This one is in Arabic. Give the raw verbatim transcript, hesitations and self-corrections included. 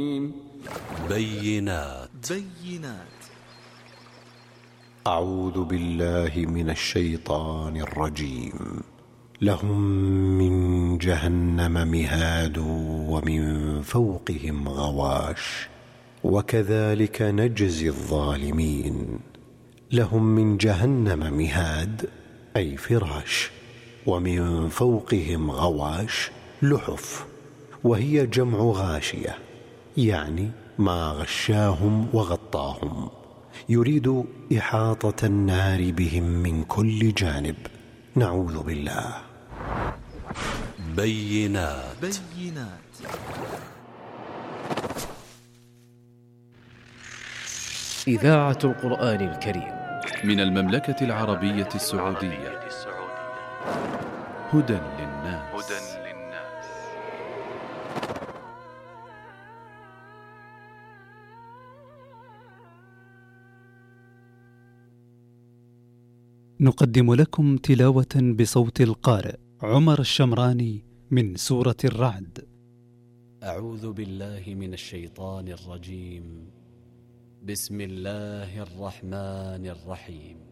بينات بينات أعوذ بالله من الشيطان الرجيم. لهم من جهنم مهاد ومن فوقهم غواش وكذلك نجزي الظالمين. لهم من جهنم مهاد أي فراش، ومن فوقهم غواش لحف، وهي جمع غاشية، يعني ما غشاهم وغطاهم، يريد إحاطة النار بهم من كل جانب، نعوذ بالله. بينات بينات إذاعة القرآن الكريم من المملكة العربية السعودية. هدى للناس. نقدم لكم تلاوة بصوت القارئ عمر الشمراني من سورة الرعد. أعوذ بالله من الشيطان الرجيم. بسم الله الرحمن الرحيم.